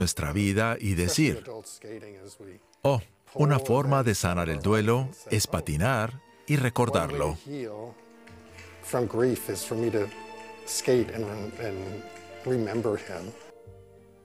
nuestra vida y decir, oh, una forma de sanar el duelo es patinar y recordarlo. From grief is for me to skate and remember him.